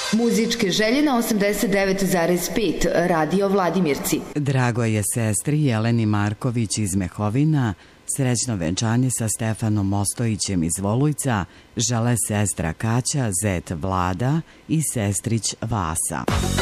Muzičke želje na 89,5 Radio Vladimirci. Drago je sestri Jeleni Marković iz Mehovina. Srećno venčanje sa Stefanom Mostojićem iz Volujca žele sestra Kaća, zet Vlada i sestrić Vasa.